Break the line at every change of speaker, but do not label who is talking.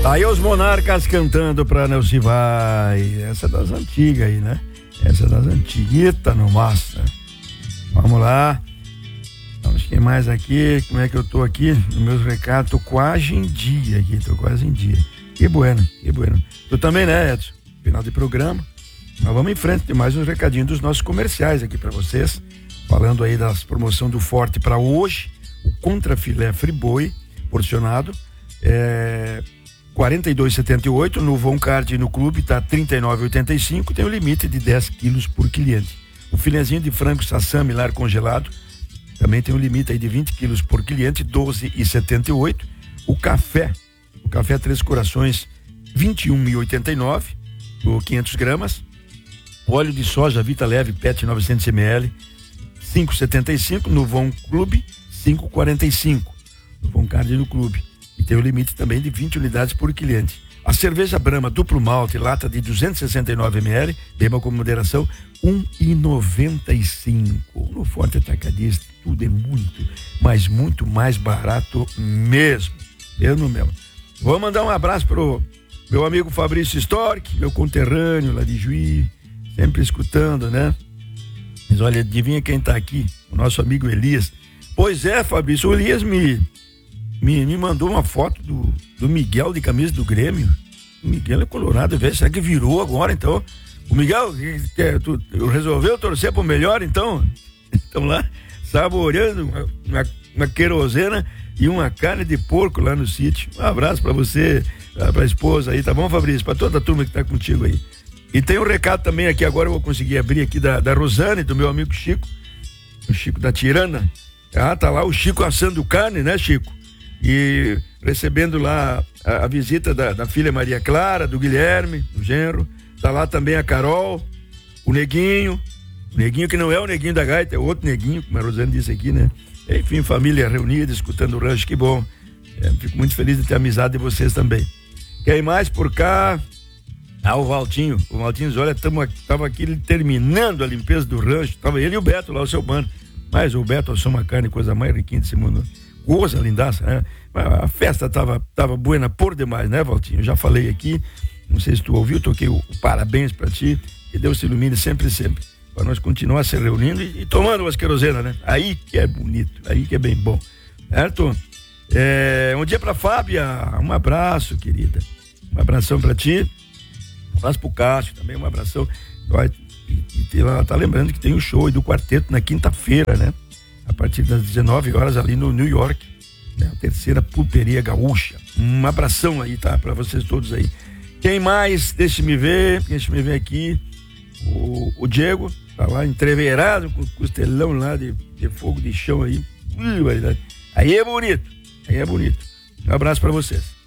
Aí os Monarcas cantando pra Nelci Vai. Essa é das antigas aí, né? Essa é das antiguitas no massa. Vamos lá. Vamos, quem mais aqui? Como é que eu tô aqui? Nos meus recados, tô quase em dia aqui, tô quase em dia. Que bueno, que bueno. Tu também, né, Edson? Final de programa. Mas vamos em frente, tem mais uns recadinhos dos nossos comerciais aqui pra vocês. Falando aí das promoções do Forte pra hoje. O contrafilé friboi, porcionado, 42,78, no Von Card no clube tá 39,85, tem o limite de 10 quilos por cliente. O filezinho de frango sassami lar congelado também tem um limite aí de 20 quilos por cliente, 12,78. O café Três Corações, 21,89 por 500 gramas. Óleo de soja Vita Leve PET 900 ml, 5,75 no Von Clube, 5,45 no Von Card no clube. E tem o limite também de 20 unidades por cliente. A cerveja Brahma duplo malte, lata de 269 ml, beba com moderação, 1,95. No Forte Atacadista, tudo é muito, mas muito mais barato mesmo. Eu não mesmo. Vou mandar um abraço pro meu amigo Fabrício Stork, meu conterrâneo lá de Juí, sempre escutando, né? Mas olha, adivinha quem tá aqui? O nosso amigo Elias. Pois é, Fabrício, o Elias me mandou uma foto do Miguel de camisa do Grêmio. O Miguel é colorado, velho. Será que virou agora, então? O Miguel, tu resolveu torcer pro melhor, então? Estamos lá saboreando uma querosena e uma carne de porco lá no sítio. Um abraço pra você, pra esposa aí, tá bom, Fabrício? Pra toda a turma que tá contigo aí. E tem um recado também aqui, agora eu vou conseguir abrir aqui da Rosane, do meu amigo Chico, o Chico da Tirana. Ah, tá lá o Chico assando carne, né, Chico? E recebendo lá a visita da filha Maria Clara, do Guilherme, do genro. Tá lá também a Carol, o Neguinho que não é o Neguinho da Gaita, é outro Neguinho, como a Rosane disse aqui, né? Enfim, família reunida, escutando o rancho, que bom. Fico muito feliz de ter a amizade de vocês também. Quem mais por cá? Ah, o Valtinho, olha, tava aqui terminando a limpeza do rancho, tava ele e o Beto lá, o seu mano. Mas o Beto assou uma carne, coisa mais riquinha desse mundo. Coisa lindaça, né? A festa tava buena por demais, né, Valtinho? Eu já falei aqui, não sei se tu ouviu, toquei o parabéns pra ti, que Deus te ilumine sempre, sempre, pra nós continuar se reunindo e tomando umas querosenas, né? Aí que é bonito, aí que é bem bom, certo? Um dia pra Fábia, um abraço, querida, um abração pra ti, um abraço pro Cássio também, um abração. E ela tá lembrando que tem o show do quarteto na quinta-feira, né? A partir das 19 horas ali no New York, né? A terceira pulperia gaúcha. Um abração aí, tá? Pra vocês todos aí. Quem mais? Deixa-me ver aqui. O Diego tá lá entreveirado com o costelão lá de fogo de chão aí. Aí é bonito. Um abraço pra vocês.